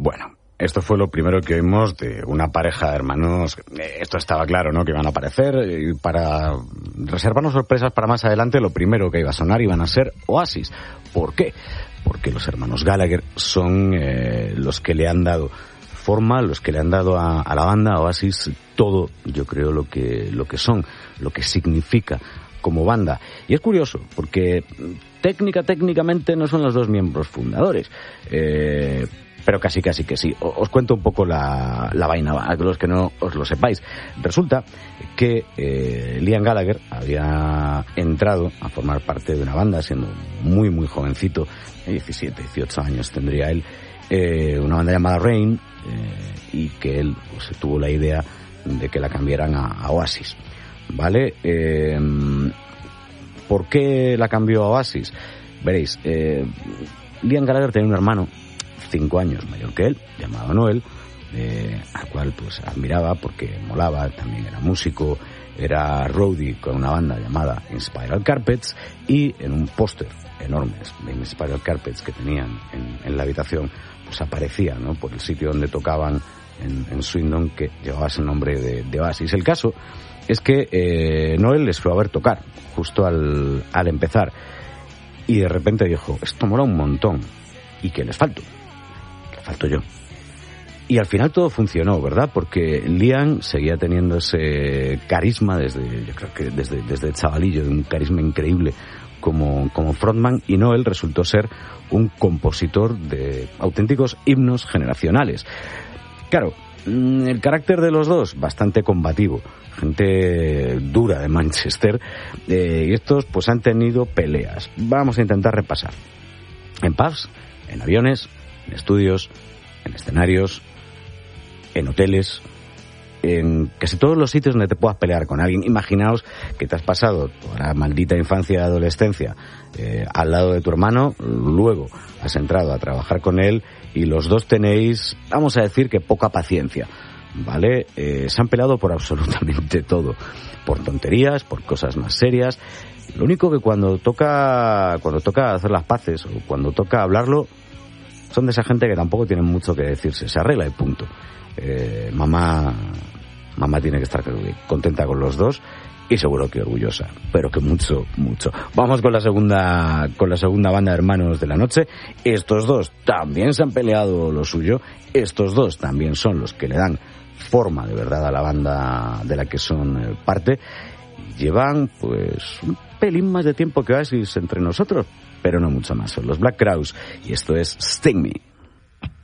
Bueno, esto fue lo primero que vimos de una pareja de hermanos. Esto estaba claro, ¿no?, que iban a aparecer. Y para reservarnos sorpresas para más adelante, lo primero que iba a sonar iban a ser Oasis. ¿Por qué? Porque los hermanos Gallagher son los que le han dado forma, los que le han dado a la banda Oasis todo, yo creo, lo que son, lo que significa como banda. Y es curioso, porque técnicamente no son los dos miembros fundadores, pero casi que sí. Os cuento un poco la vaina, a los que no os lo sepáis. Resulta que Liam Gallagher había entrado a formar parte de una banda siendo muy jovencito, 17, 18 años tendría él, una banda llamada Rain, y que él pues, tuvo la idea de que la cambiaran a Oasis, ¿vale? ¿Por qué la cambió a Oasis? Veréis, Liam Gallagher tenía un hermano 5 años mayor que él, llamado Noel, al cual pues admiraba porque molaba, también era músico, era roadie con una banda llamada Spiral Carpets, y en un póster enorme de Spiral Carpets que tenían en la habitación, pues aparecía, ¿no?, por el sitio donde tocaban en Swindon, que llevaba ese nombre de Oasis. El caso es que Noel les fue a ver tocar justo al empezar, y de repente dijo, esto mola un montón, y que les falto yo. Y al final todo funcionó, ¿verdad? Porque Liam seguía teniendo ese carisma yo creo que desde el chavalillo, de un carisma increíble como frontman, y Noel resultó ser un compositor de auténticos himnos generacionales. Claro, el carácter de los dos, bastante combativo, gente dura de Manchester, y estos pues han tenido peleas. Vamos a intentar repasar. En pubs, en aviones, en estudios, en escenarios, en hoteles, en casi todos los sitios donde te puedas pelear con alguien. Imaginaos que te has pasado toda la maldita infancia y adolescencia al lado de tu hermano, luego has entrado a trabajar con él y los dos tenéis, vamos a decir, que poca paciencia, ¿vale? Se han peleado por absolutamente todo, por tonterías, por cosas más serias. Lo único que cuando toca hacer las paces o cuando toca hablarlo, son de esa gente que tampoco tienen mucho que decirse, se arregla y punto. Mamá tiene que estar contenta con los dos y seguro que orgullosa, pero que mucho. Vamos con la segunda banda de hermanos de la noche. Estos dos también se han peleado lo suyo, estos dos también son los que le dan forma de verdad a la banda de la que son parte. Llevan pues un pelín más de tiempo que Oasis entre nosotros, pero no mucho más. Son los Black Crowes y esto es Sting Me.